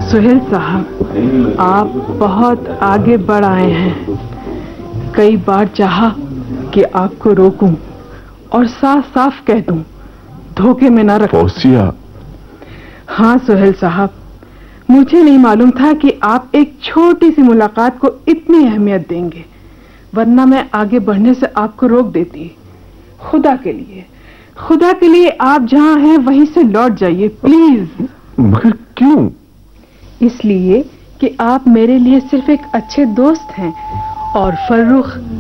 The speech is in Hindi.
सुहेल साहब, आप बहुत आगे बढ़ आए हैं। कई बार चाहा कि आपको रोकूं और साफ साफ कह दूं, धोखे में ना रखो। फौजिया। हाँ सुहेल साहब, मुझे नहीं मालूम था कि आप एक छोटी सी मुलाकात को इतनी अहमियत देंगे, वरना मैं आगे बढ़ने से आपको रोक देती। खुदा के लिए आप जहां हैं वहीं से लौट जाइए प्लीज। मगर क्यों? इसलिए कि आप मेरे लिए सिर्फ एक अच्छे दोस्त हैं और फर्रुख